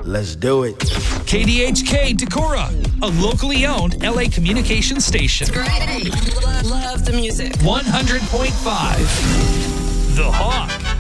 Let's do it. KDHK Decorah, a locally owned LA communication station. Great. Love the music. 100.5 The Hawk.